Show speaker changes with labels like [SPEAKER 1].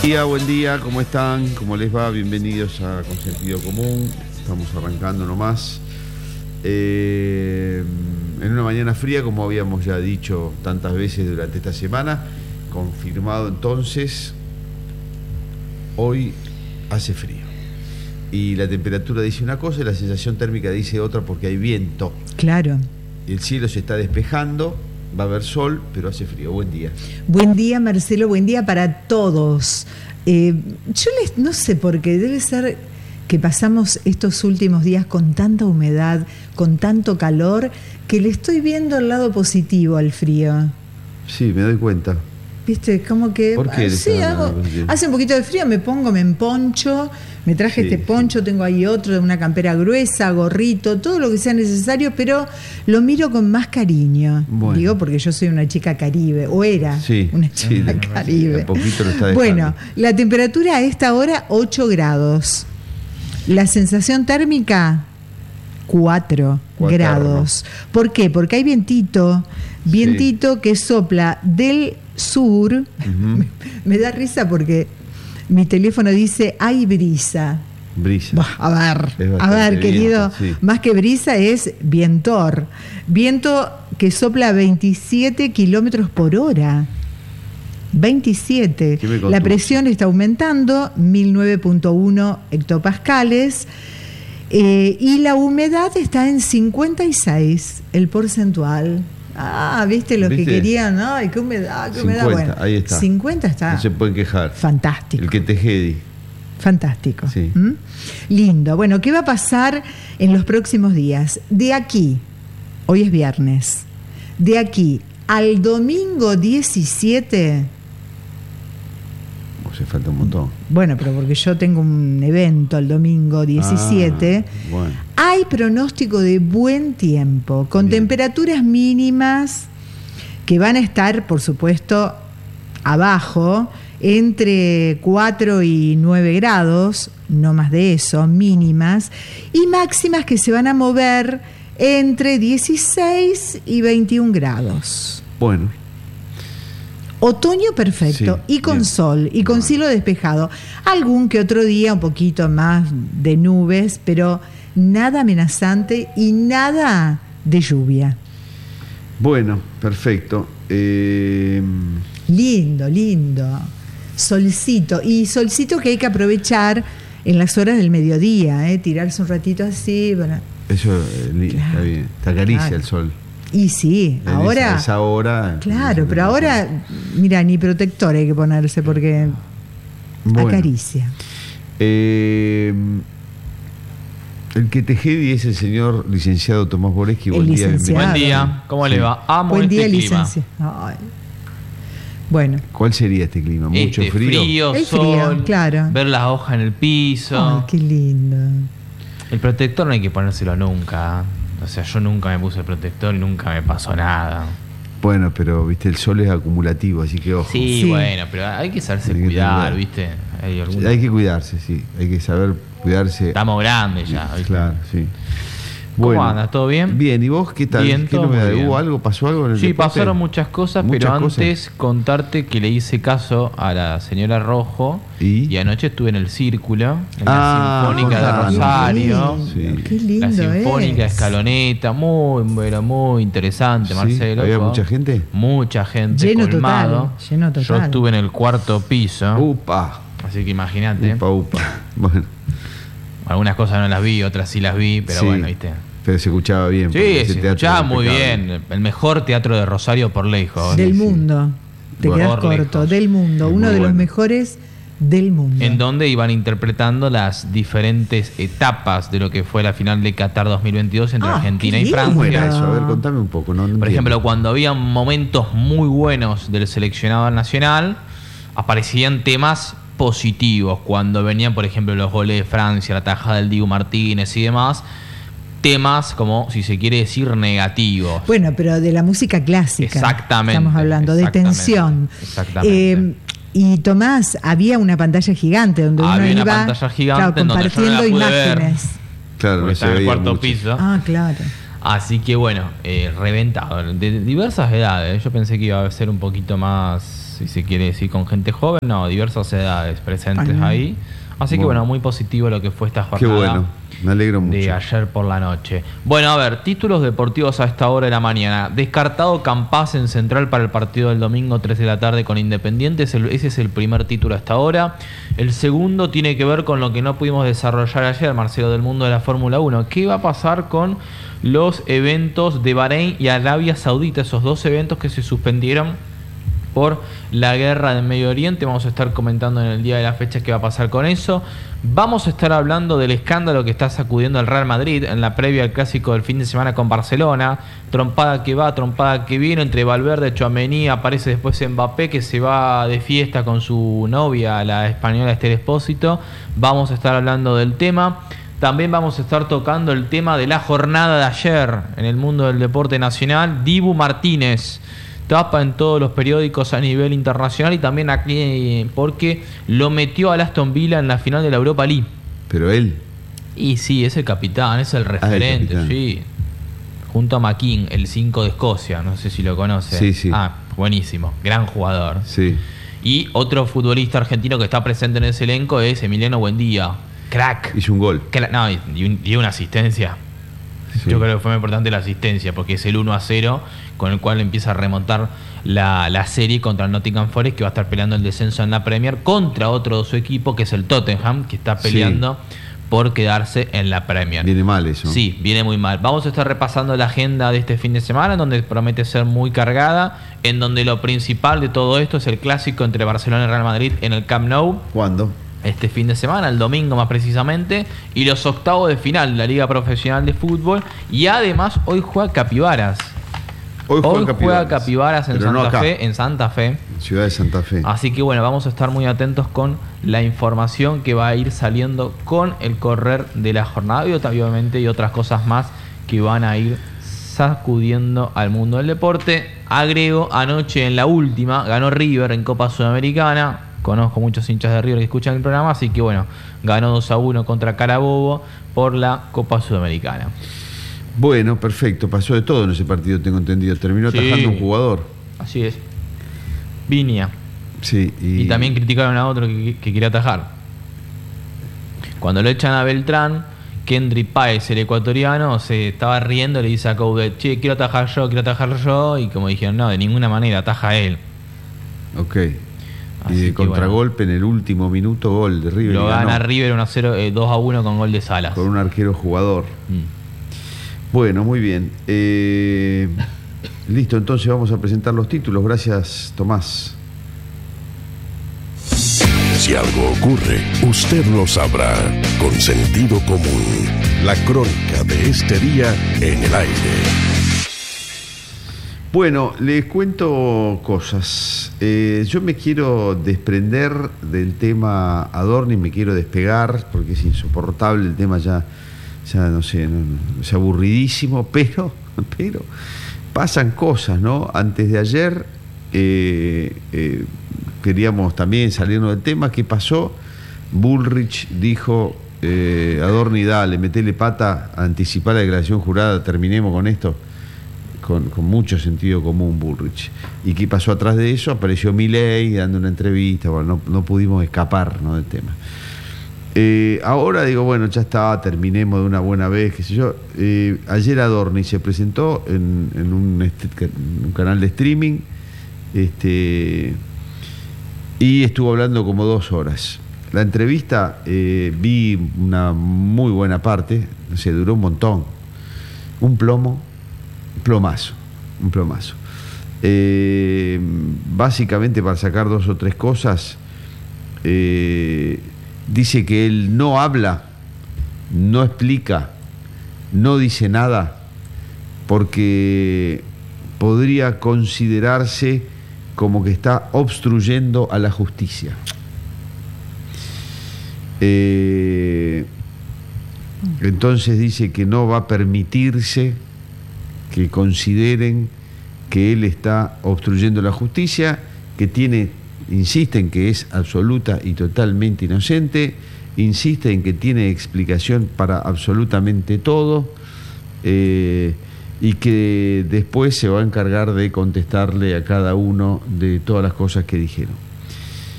[SPEAKER 1] Buen día, ¿cómo están? ¿Cómo les va? Bienvenidos a Con Sentido Común. Estamos arrancando nomás. En una mañana fría, como habíamos ya dicho tantas veces durante esta semana, confirmado entonces, hoy hace frío. Y la temperatura dice una cosa y la sensación térmica dice otra porque hay viento.
[SPEAKER 2] Claro.
[SPEAKER 1] El cielo se está despejando, va a haber sol, pero hace frío. Buen día.
[SPEAKER 2] Buen día, Marcelo, buen día para todos. No sé por qué, debe ser que pasamos estos últimos días con tanta humedad, con tanto calor, que le estoy viendo el lado positivo al frío.
[SPEAKER 1] Sí, me doy cuenta.
[SPEAKER 2] ¿Viste? Como que
[SPEAKER 1] ¿Por qué
[SPEAKER 2] hace un poquito de frío, me emponcho, me traje este poncho, tengo ahí otro de una campera gruesa, gorrito, todo lo que sea necesario, pero lo miro con más cariño. Bueno. Digo, porque yo soy una chica caribe, o era una chica caribe.
[SPEAKER 1] Un poquito lo está dejando.
[SPEAKER 2] Bueno, la temperatura a esta hora 8 grados. La sensación térmica 4 grados. ¿Por qué? Porque hay vientito que sopla del sur. Uh-huh. Me da risa porque mi teléfono dice hay brisa. A ver, querido, más que brisa es vientor. Viento que sopla a 27 kilómetros por hora. 27. La presión está aumentando, 1009.1 hectopascales. Y la humedad está en 56, el porcentual. ¿Viste lo que querían? ¡Ay, qué humedad, qué
[SPEAKER 1] 50,
[SPEAKER 2] humedad! Bueno,
[SPEAKER 1] ahí está.
[SPEAKER 2] 50 está.
[SPEAKER 1] No se pueden quejar.
[SPEAKER 2] Fantástico.
[SPEAKER 1] El que te jedi.
[SPEAKER 2] Fantástico.
[SPEAKER 1] Sí.
[SPEAKER 2] Lindo. Bueno, ¿qué va a pasar en los próximos días? De aquí, hoy es viernes, de aquí al domingo 17...
[SPEAKER 1] Se falta un montón.
[SPEAKER 2] Bueno, pero porque yo tengo un evento el domingo 17.
[SPEAKER 1] Bueno.
[SPEAKER 2] Hay pronóstico de buen tiempo, con temperaturas mínimas que van a estar, por supuesto, abajo, entre 4 y 9 grados, no más de eso, mínimas, y máximas que se van a mover entre 16 y 21 grados.
[SPEAKER 1] Bueno.
[SPEAKER 2] Otoño perfecto, y con sol, y con cielo despejado. Algún que otro día un poquito más de nubes, pero nada amenazante y nada de lluvia.
[SPEAKER 1] Bueno, perfecto.
[SPEAKER 2] Lindo. Solcito. Y solcito que hay que aprovechar en las horas del mediodía, tirarse un ratito así. Bueno.
[SPEAKER 1] Eso está bien. Te acaricia el sol.
[SPEAKER 2] Y sí, ahora...
[SPEAKER 1] A esa hora...
[SPEAKER 2] Claro, pero ahora, mira, ni protector hay que ponerse porque acaricia.
[SPEAKER 1] El que te jedi es el señor licenciado Tomás Boreschi. Buen día.
[SPEAKER 3] Buen día, ¿cómo le va? Amo
[SPEAKER 2] buen día,
[SPEAKER 3] este clima.
[SPEAKER 2] Bueno.
[SPEAKER 1] ¿Cuál sería este clima? ¿Mucho frío?
[SPEAKER 3] El sol,
[SPEAKER 2] claro.
[SPEAKER 3] Ver las hojas en el piso.
[SPEAKER 2] Ay, qué lindo.
[SPEAKER 3] El protector no hay que ponérselo nunca. O sea, yo nunca me puse el protector y nunca me pasó nada.
[SPEAKER 1] Bueno, pero viste, el sol es acumulativo, así que ojo.
[SPEAKER 3] Sí, bueno, pero hay que saberse cuidar, ¿viste?
[SPEAKER 1] Hay que cuidarse, sí. Hay que saber cuidarse.
[SPEAKER 3] Estamos grandes ya, ¿viste?
[SPEAKER 1] Claro, sí.
[SPEAKER 3] ¿Cómo andas? ¿Todo bien?
[SPEAKER 1] Bien, ¿y vos qué tal?
[SPEAKER 3] Bien,
[SPEAKER 1] ¿Qué novedad? ¿Hubo algo? ¿Pasó algo en el deporte?
[SPEAKER 3] Pasaron muchas cosas, pero antes contarte que le hice caso a la señora Rojo y anoche estuve en el Círculo, en la Sinfónica de Rosario.
[SPEAKER 2] Qué lindo,
[SPEAKER 3] la Sinfónica Escaloneta, muy interesante, Marcelo.
[SPEAKER 1] ¿Había mucha gente?
[SPEAKER 3] Mucha gente,
[SPEAKER 2] lleno
[SPEAKER 3] colmado.
[SPEAKER 2] Total.
[SPEAKER 3] Yo estuve en el 4º piso.
[SPEAKER 1] ¡Upa!
[SPEAKER 3] Así que imagínate.
[SPEAKER 1] ¡Upa! Bueno.
[SPEAKER 3] Algunas cosas no las vi, otras sí las vi, pero bueno, ¿viste?
[SPEAKER 1] Pero se escuchaba bien.
[SPEAKER 3] Sí, se escuchaba muy bien. El mejor teatro de Rosario por lejos.
[SPEAKER 2] Del mundo. Te quedas corto. Lejos. Del mundo. Uno de los mejores del mundo.
[SPEAKER 3] En donde iban interpretando las diferentes etapas de lo que fue la final de Qatar 2022 entre Argentina y Francia.
[SPEAKER 1] ¿Cómo era eso? A ver, contame un poco.
[SPEAKER 3] Por ejemplo, cuando había momentos muy buenos del seleccionado nacional, aparecían temas positivos. Cuando venían, por ejemplo, los goles de Francia, la tajada del Dibu Martínez y demás, temas como, si se quiere decir, negativos.
[SPEAKER 2] Bueno, pero de la música clásica.
[SPEAKER 3] Exactamente.
[SPEAKER 2] Estamos hablando de tensión.
[SPEAKER 3] Exactamente.
[SPEAKER 2] Y Tomás, había una pantalla gigante donde uno iba
[SPEAKER 3] pantalla gigante
[SPEAKER 2] compartiendo
[SPEAKER 3] donde yo no la pude
[SPEAKER 2] imágenes.
[SPEAKER 3] Ver, claro, porque está en el 4º piso.
[SPEAKER 2] Claro.
[SPEAKER 3] Así que bueno, reventado. De diversas edades. Yo pensé que iba a ser un poquito más si se quiere decir, con gente joven, no, diversas edades presentes ahí. Así que bueno, muy positivo lo que fue esta jornada.
[SPEAKER 1] Qué bueno, me alegro mucho.
[SPEAKER 3] De ayer por la noche. Bueno, a ver, títulos deportivos a esta hora de la mañana. Descartado Campás en Central para el partido del domingo 3 de la tarde con Independiente. Ese es el primer título a esta hora. El segundo tiene que ver con lo que no pudimos desarrollar ayer, Marcelo, del mundo de la Fórmula 1. ¿Qué va a pasar con los eventos de Bahrein y Arabia Saudita? Esos dos eventos que se suspendieron por la guerra del Medio Oriente. Vamos a estar comentando en el día de la fecha qué va a pasar con eso. Vamos a estar hablando del escándalo que está sacudiendo el Real Madrid en la previa al clásico del fin de semana con Barcelona. Trompada que va, trompada que viene entre Valverde, Tchouaméni, aparece después Mbappé, que se va de fiesta con su novia, la española Esther Espósito. Vamos a estar hablando del tema. También vamos a estar tocando el tema de la jornada de ayer en el mundo del deporte nacional. Dibu Martínez, tapa en todos los periódicos a nivel internacional y también aquí porque lo metió al Aston Villa en la final de la Europa League.
[SPEAKER 1] Pero él.
[SPEAKER 3] Y sí, es el capitán, es el referente,
[SPEAKER 1] el
[SPEAKER 3] sí. Junto a McKean, el 5 de Escocia, no sé si lo conoce.
[SPEAKER 1] Sí, sí.
[SPEAKER 3] Buenísimo, gran jugador.
[SPEAKER 1] Sí.
[SPEAKER 3] Y otro futbolista argentino que está presente en ese elenco es Emiliano Buendía. Crack.
[SPEAKER 1] Hizo un gol.
[SPEAKER 3] No, y una asistencia. Sí. Yo creo que fue muy importante la asistencia porque es el 1-0 con el cual empieza a remontar la serie contra el Nottingham Forest, que va a estar peleando el descenso en la Premier contra otro de su equipo que es el Tottenham, que está peleando por quedarse en la Premier.
[SPEAKER 1] Viene mal eso.
[SPEAKER 3] Sí, viene muy mal. Vamos a estar repasando la agenda de este fin de semana, en donde promete ser muy cargada, en donde lo principal de todo esto es el clásico entre Barcelona y Real Madrid en el Camp Nou.
[SPEAKER 1] ¿Cuándo?
[SPEAKER 3] Este fin de semana, el domingo más precisamente, y los octavos de final de la Liga Profesional de Fútbol. Y además hoy juega Capibaras. Hoy juega Capibaras en Santa Fe, en Santa Fe.
[SPEAKER 1] Ciudad de Santa Fe.
[SPEAKER 3] Así que bueno, vamos a estar muy atentos con la información que va a ir saliendo con el correr de la jornada y obviamente y otras cosas más que van a ir sacudiendo al mundo del deporte. Agrego, anoche en la última ganó River en Copa Sudamericana. Conozco muchos hinchas de River que escuchan el programa, así que bueno, ganó 2-1 contra Carabobo por la Copa Sudamericana.
[SPEAKER 1] Bueno, perfecto, pasó de todo en ese partido, tengo entendido. Terminó atajando un jugador.
[SPEAKER 3] Así es. Viña.
[SPEAKER 1] Sí.
[SPEAKER 3] Y también criticaron a otro que quería atajar. Cuando lo echan a Beltrán, Kendry Páez, el ecuatoriano, se estaba riendo, le dice a Coudet, che, quiero atajar yo, y como dijeron, no, de ninguna manera, ataja él.
[SPEAKER 1] Ok. Y de contragolpe en el último minuto, gol de River.
[SPEAKER 3] Lo gana River 2-1 con gol de Salas.
[SPEAKER 1] Con un arquero jugador. Bueno, muy bien. Listo, entonces vamos a presentar los títulos. Gracias, Tomás.
[SPEAKER 4] Si algo ocurre, usted lo sabrá. Con sentido común. La crónica de este día en el aire.
[SPEAKER 1] Bueno, les cuento cosas. Yo me quiero desprender del tema Adorni, me quiero despegar porque es insoportable el tema, ya no sé, es aburridísimo, pero pasan cosas, ¿no? Antes de ayer queríamos también salirnos del tema. ¿Qué pasó? Bullrich dijo, Adorni, dale, metele pata, anticipar la declaración jurada, terminemos con esto. Con mucho sentido común, Bullrich. ¿Y qué pasó atrás de eso? Apareció Milei dando una entrevista. Bueno, no pudimos escapar, ¿no?, del tema. Ahora digo, bueno, ya está, terminemos de una buena vez, qué sé yo. Ayer Adorni se presentó en un canal de streaming y estuvo hablando como 2 horas. La entrevista vi una muy buena parte, no sé, duró un montón. Un plomazo. Básicamente, para sacar 2 o 3 cosas, dice que él no habla, no explica, no dice nada, porque podría considerarse como que está obstruyendo a la justicia. Entonces dice que no va a permitirse que consideren que él está obstruyendo la justicia, que insiste en que es absoluta y totalmente inocente, insiste en que tiene explicación para absolutamente todo, y que después se va a encargar de contestarle a cada uno de todas las cosas que dijeron.